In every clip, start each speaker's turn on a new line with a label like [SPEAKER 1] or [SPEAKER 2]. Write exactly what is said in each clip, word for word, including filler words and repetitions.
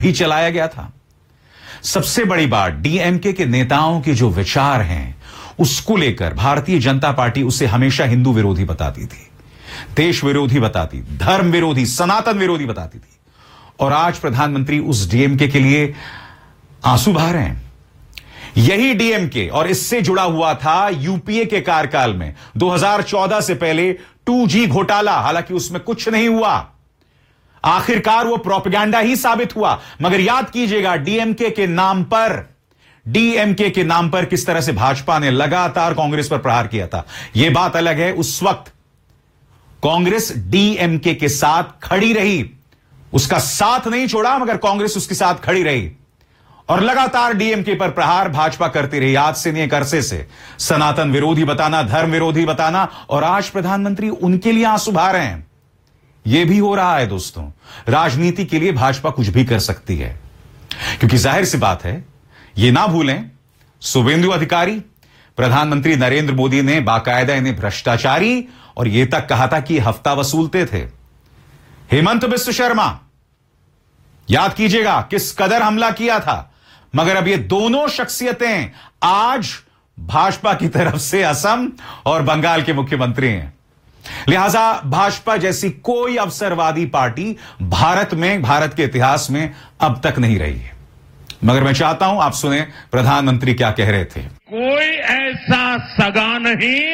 [SPEAKER 1] ही चलाया गया था। सबसे बड़ी बात, डीएमके के नेताओं के जो विचार हैं उसको लेकर भारतीय जनता पार्टी उसे हमेशा हिंदू विरोधी बताती थी, देश विरोधी बताती, धर्म विरोधी, सनातन विरोधी बताती थी। और आज प्रधानमंत्री उस डीएमके के लिए आंसू बहा रहे हैं। यही डीएमके और इससे जुड़ा हुआ था यूपीए के कार्यकाल में दो हज़ार चौदह से पहले टू जी घोटाला। हालांकि उसमें कुछ नहीं हुआ, आखिरकार वो प्रोपेगेंडा ही साबित हुआ। मगर याद कीजिएगा, डीएमके के नाम पर डीएमके के नाम पर किस तरह से भाजपा ने लगातार कांग्रेस पर प्रहार किया था। यह बात अलग है, उस वक्त कांग्रेस डीएमके के साथ खड़ी रही, उसका साथ नहीं छोड़ा, मगर कांग्रेस उसके साथ खड़ी रही और लगातार डीएमके पर प्रहार भाजपा करती रही। आज से नहीं, एक अरसे से सनातन विरोधी बताना, धर्म विरोधी बताना, और आज प्रधानमंत्री उनके लिए आंसू बहा रहे हैं। यह भी हो रहा है दोस्तों, राजनीति के लिए भाजपा कुछ भी कर सकती है, क्योंकि जाहिर सी बात है, यह ना भूलें, शुभेंदु अधिकारी, प्रधानमंत्री नरेंद्र मोदी ने बाकायदा इन्हें भ्रष्टाचारी और यह तक कहा था कि हफ्ता वसूलते थे। हेमंत बिस्व शर्मा, याद कीजिएगा किस कदर हमला किया था, मगर अब ये दोनों शख्सियतें आज भाजपा की तरफ से असम और बंगाल के मुख्यमंत्री हैं। लिहाजा भाजपा जैसी कोई अवसरवादी पार्टी भारत में, भारत के इतिहास में अब तक नहीं रही है। मगर मैं चाहता हूं आप सुने प्रधानमंत्री क्या कह रहे थे।
[SPEAKER 2] कोई ऐसा सगा नहीं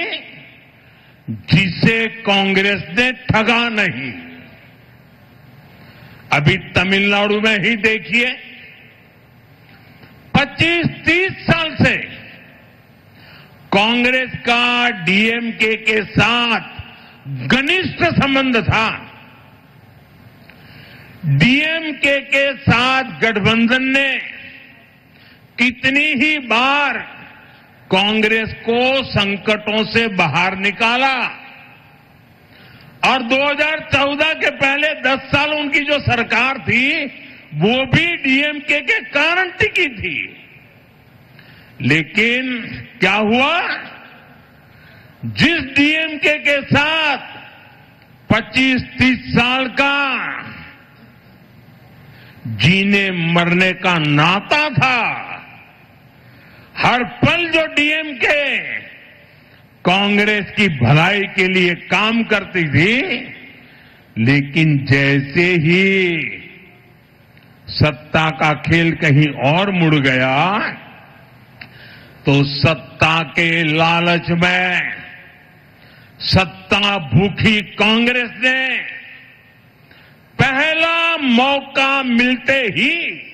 [SPEAKER 2] जिसे कांग्रेस ने ठगा नहीं। अभी तमिलनाडु में ही देखिए, पच्चीस तीस साल से कांग्रेस का डीएमके के साथ घनिष्ठ संबंध था। डीएमके के साथ गठबंधन ने कितनी ही बार कांग्रेस को संकटों से बाहर निकाला, और दो हज़ार चौदह के पहले दस साल उनकी जो सरकार थी वो भी डीएमके के कारण टिकी थी। लेकिन क्या हुआ, जिस डीएमके के साथ पच्चीस तीस साल का जीने मरने का नाता था, हर पल जो डीएमके कांग्रेस की भलाई के लिए काम करती थी, लेकिन जैसे ही सत्ता का खेल कहीं और मुड़ गया तो सत्ता के लालच में सत्ता भूखी कांग्रेस ने पहला मौका मिलते ही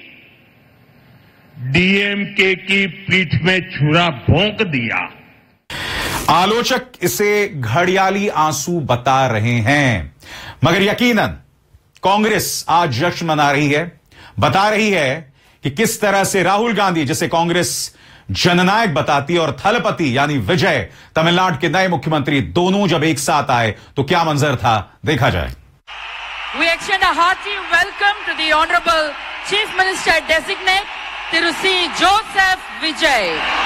[SPEAKER 2] डीएमके की पीठ में छुरा भोंक दिया।
[SPEAKER 1] आलोचक इसे घड़ियाली आंसू बता रहे हैं, मगर यकीनन कांग्रेस आज जश्न मना रही है, बता रही है कि किस तरह से राहुल गांधी, जिसे कांग्रेस जननायक बताती, और थलपति यानी विजय, तमिलनाडु के नए मुख्यमंत्री, दोनों जब एक साथ आए तो क्या मंजर था, देखा जाए।
[SPEAKER 3] We extend a hearty welcome to the Honorable Chief Minister Designate, Thiru C. Joseph Vijay.